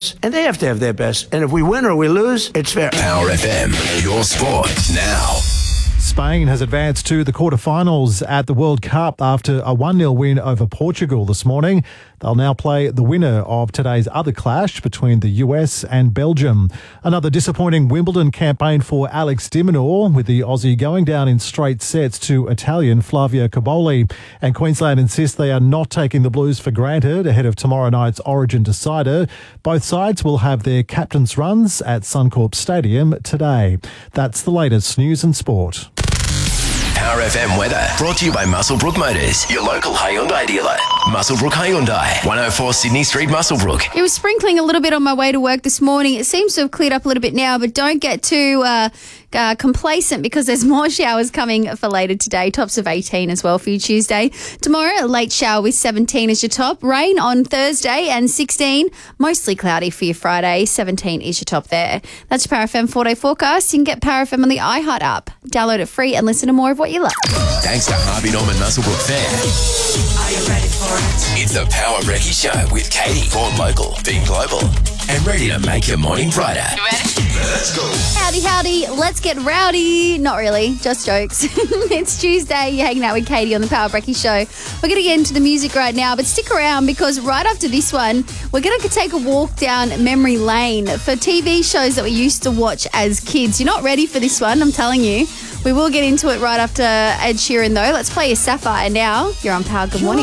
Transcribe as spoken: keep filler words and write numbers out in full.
best, and they have to have their best. And if we win or we lose, it's fair. Power F M, your sport now. Spain has advanced to the quarterfinals at the World Cup after a one nil win over Portugal this morning. They'll now play the winner of today's other clash between the U S and Belgium. Another disappointing Wimbledon campaign for Alex de Minaur, with the Aussie going down in straight sets to Italian Flavio Cobolli. And Queensland insists they are not taking the Blues for granted ahead of tomorrow night's Origin decider. Both sides will have their captain's runs at Suncorp Stadium today. That's the latest news and sport. Power F M weather brought to you by Muswellbrook Motors, your local Hyundai dealer. Muswellbrook Hyundai, one oh four Sydney Street, Muswellbrook. It was sprinkling a little bit on my way to work this morning. It seems to have cleared up a little bit now, but don't get too uh, uh, complacent because there's more showers coming for later today. Tops of eighteen as well for you Tuesday. Tomorrow, a late shower with seventeen as your top. Rain on Thursday and sixteen. Mostly cloudy for your Friday. seventeen is your top there. That's your Power F M four-day forecast. You can get Power F M on the iHeart app. Download it free and listen to more of what you love. Thanks to Harvey Norman Muswellbrook Fair. Are you ready for it? It's the Power Recce Show with Katie, born local, being global, and ready to make your morning brighter. You ready? Let's go. Howdy, howdy. Let's get rowdy. Not really, just jokes. It's Tuesday. You're hanging out with Katie on the Power Brekkie Show. We're going to get into the music right now, but stick around because right after this one, we're going to take a walk down memory lane for T V shows that we used to watch as kids. You're not ready for this one, I'm telling you. We will get into it right after Ed Sheeran, though. Let's play a Sapphire now. You're on Power. Good morning.